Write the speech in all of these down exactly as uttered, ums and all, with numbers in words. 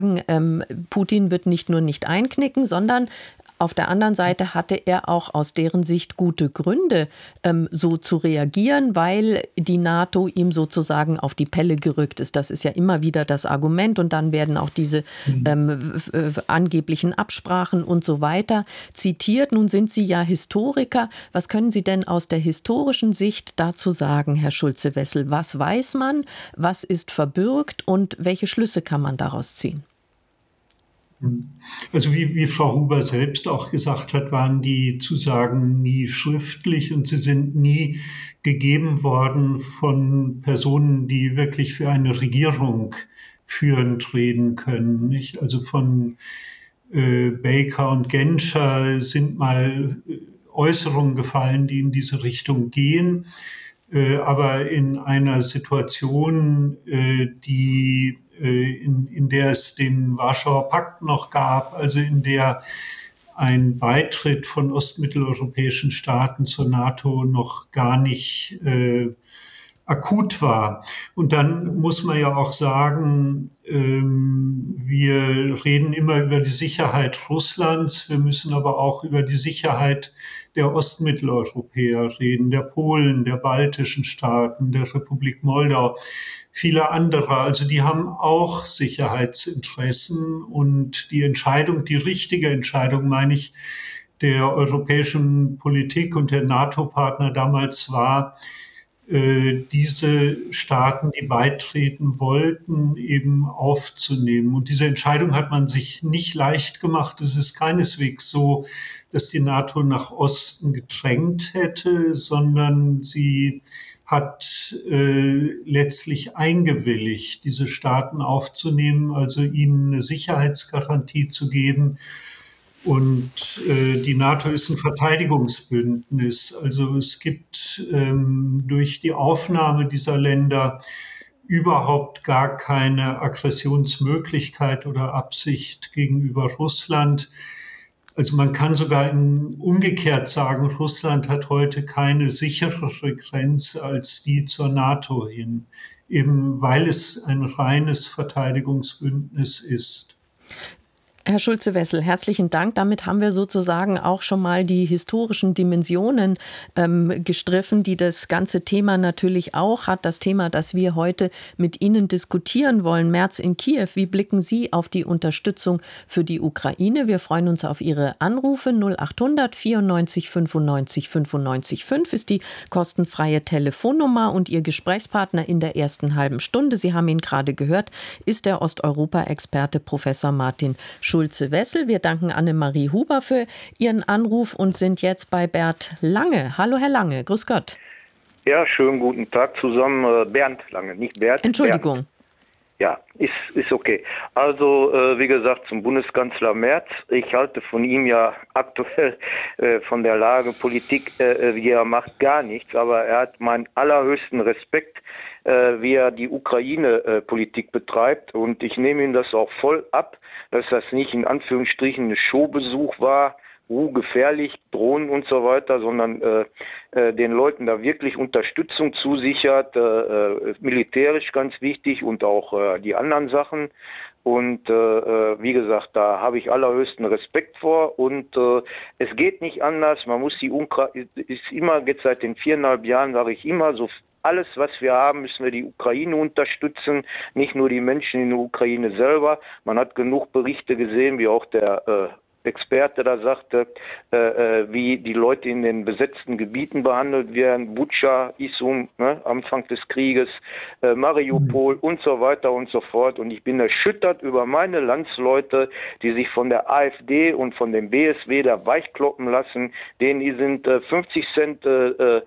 ähm, Putin wird nicht nur nicht einknicken, sondern auf der anderen Seite hatte er auch aus deren Sicht gute Gründe, ähm, so zu reagieren, weil die NATO ihm sozusagen auf die Pelle gerückt ist. Das ist ja immer wieder das Argument. Und dann werden auch diese ähm, äh, angeblichen Absprachen und so weiter zitiert. Nun sind Sie ja Historiker. Was können Sie denn aus der historischen Sicht dazu sagen, Herr Schulze-Wessel? Was weiß man, was ist verbürgt und welche Schlüsse kann man daraus ziehen? Also wie, wie Frau Huber selbst auch gesagt hat, waren die Zusagen nie schriftlich und sie sind nie gegeben worden von Personen, die wirklich für eine Regierung führend reden können. Nicht? Also von äh, Baker und Genscher sind mal Äußerungen gefallen, die in diese Richtung gehen. Äh, aber in einer Situation, äh, die In, in der es den Warschauer Pakt noch gab, also in der ein Beitritt von ostmitteleuropäischen Staaten zur NATO noch gar nicht äh, akut war. Und dann muss man ja auch sagen, ähm, wir reden immer über die Sicherheit Russlands, wir müssen aber auch über die Sicherheit der Ostmitteleuropäer reden, der Polen, der baltischen Staaten, der Republik Moldau, viele andere. Also die haben auch Sicherheitsinteressen und die Entscheidung, die richtige Entscheidung, meine ich, der europäischen Politik und der NATO-Partner damals war, diese Staaten, die beitreten wollten, eben aufzunehmen. Und diese Entscheidung hat man sich nicht leicht gemacht. Es ist keineswegs so, dass die NATO nach Osten gedrängt hätte, sondern sie hat äh, letztlich eingewilligt, diese Staaten aufzunehmen, also ihnen eine Sicherheitsgarantie zu geben. Und äh, die NATO ist ein Verteidigungsbündnis. Also es gibt ähm, durch die Aufnahme dieser Länder überhaupt gar keine Aggressionsmöglichkeit oder Absicht gegenüber Russland. Also man kann sogar im umgekehrt sagen, Russland hat heute keine sicherere Grenze als die zur NATO hin, eben weil es ein reines Verteidigungsbündnis ist. Herr Schulze-Wessel, herzlichen Dank. Damit haben wir sozusagen auch schon mal die historischen Dimensionen ähm, gestriffen, die das ganze Thema natürlich auch hat. Das Thema, das wir heute mit Ihnen diskutieren wollen, März in Kiew. Wie blicken Sie auf die Unterstützung für die Ukraine? Wir freuen uns auf Ihre Anrufe. null achthundert vierundneunzig fünfundneunzig fünfundneunzig fünf ist die kostenfreie Telefonnummer und Ihr Gesprächspartner in der ersten halben Stunde, Sie haben ihn gerade gehört, ist der Osteuropa-Experte Professor Martin Schulze-Wessel. Wir danken Annemarie Huber für Ihren Anruf und sind jetzt bei Bert Lange. Hallo, Herr Lange, grüß Gott. Ja, schönen guten Tag zusammen. Bernd Lange, nicht Bert. Entschuldigung. Bernd. Ja, ist, ist okay. Also, äh, wie gesagt, zum Bundeskanzler Merz. Ich halte von ihm ja aktuell äh, von der Lage Politik, äh, wie er macht, gar nichts. Aber er hat meinen allerhöchsten Respekt, äh, wie er die Ukraine-Politik äh, betreibt. Und ich nehme ihm das auch voll ab, dass das nicht in Anführungsstrichen ein Showbesuch war, uh, gefährlich, Drohnen und so weiter, sondern äh, äh, den Leuten da wirklich Unterstützung zusichert, äh, äh, militärisch ganz wichtig und auch äh, die anderen Sachen. Und äh, wie gesagt, da habe ich allerhöchsten Respekt vor und äh, es geht nicht anders. Man muss die Ukraine, ist immer, jetzt seit den viereinhalb Jahren sage ich immer so, alles, was wir haben, müssen wir die Ukraine unterstützen, nicht nur die Menschen in der Ukraine selber. Man hat genug Berichte gesehen, wie auch der äh, Experte da sagte, äh, wie die Leute in den besetzten Gebieten behandelt werden, Butscha, Isum, ne, Anfang des Krieges, äh, Mariupol und so weiter und so fort. Und ich bin erschüttert über meine Landsleute, die sich von der AfD und von dem B S W da weichkloppen lassen. Denen die sind äh, fünfzig Cent äh,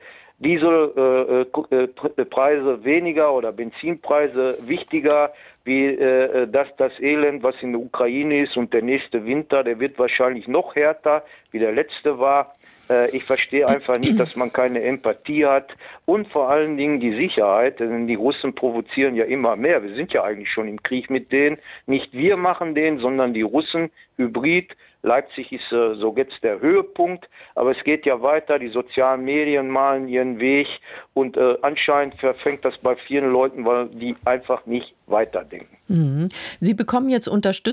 Dieselpreise äh, weniger oder Benzinpreise wichtiger, wie äh, das, das Elend, was in der Ukraine ist, und der nächste Winter, der wird wahrscheinlich noch härter, wie der letzte war. Äh, ich verstehe einfach nicht, dass man keine Empathie hat und vor allen Dingen die Sicherheit, denn die Russen provozieren ja immer mehr. Wir sind ja eigentlich schon im Krieg mit denen. Nicht wir machen den, sondern die Russen, Hybrid. Leipzig ist äh, so jetzt der Höhepunkt, aber es geht ja weiter, die sozialen Medien malen ihren Weg und äh, anscheinend verfängt das bei vielen Leuten, weil die einfach nicht weiterdenken. Mhm. Sie bekommen jetzt Unterstützung